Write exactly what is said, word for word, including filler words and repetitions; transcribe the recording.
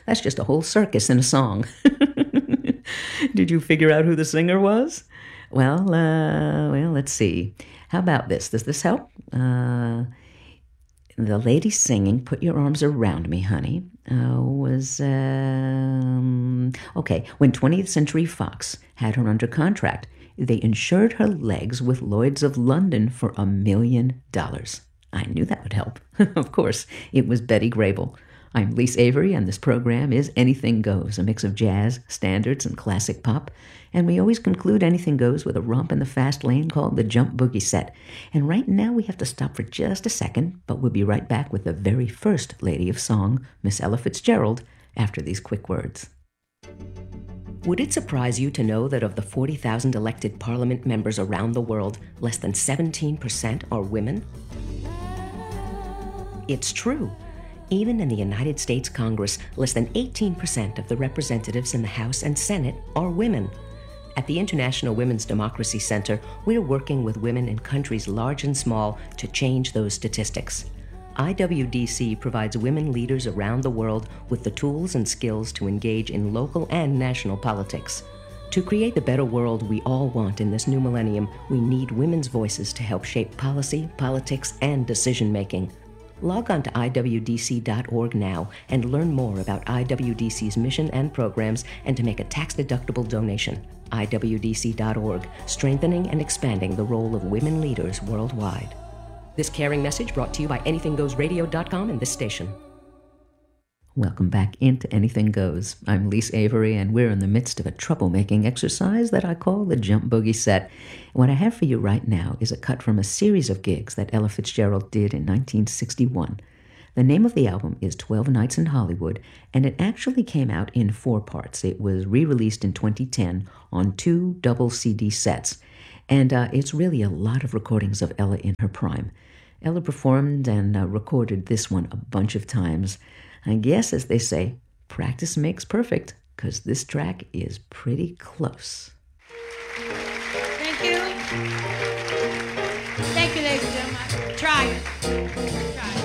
That's just a whole circus in a song. Did you figure out who the singer was? Well, uh, well, let's see. How about this? Does this help? Uh, the lady singing "Put Your Arms Around Me, Honey" uh, was, um, okay, when twentieth Century Fox had her under contract, they insured her legs with Lloyd's of London for a million dollars. I knew that would help. Of course, it was Betty Grable. I'm Lise Avery, and this program is Anything Goes, a mix of jazz, standards, and classic pop. And we always conclude Anything Goes with a romp in the fast lane called the Jump Boogie Set. And right now we have to stop for just a second, but we'll be right back with the very first lady of song, Miss Ella Fitzgerald, after these quick words. Would it surprise you to know that of the forty thousand elected parliament members around the world, less than seventeen percent are women? It's true. Even in the United States Congress, less than eighteen percent of the representatives in the House and Senate are women. At the International Women's Democracy Center, we're working with women in countries large and small to change those statistics. I W D C provides women leaders around the world with the tools and skills to engage in local and national politics. To create the better world we all want in this new millennium, we need women's voices to help shape policy, politics, and decision-making. Log on to I W D C dot org now and learn more about I W D C's mission and programs and to make a tax-deductible donation. I W D C dot org, strengthening and expanding the role of women leaders worldwide. This caring message brought to you by anything goes radio dot com and this station. Welcome back into Anything Goes. I'm Lise Avery, and we're in the midst of a troublemaking exercise that I call the Jump Boogie Set. What I have for you right now is a cut from a series of gigs that Ella Fitzgerald did in nineteen sixty-one. The name of the album is twelve Nights in Hollywood, and it actually came out in four parts. It was re-released in twenty ten on two double C D sets, and uh, it's really a lot of recordings of Ella in her prime. Ella performed and uh, recorded this one a bunch of times. I guess, as they say, practice makes perfect, because this track is pretty close. Thank you. Thank you, ladies and gentlemen. Try it.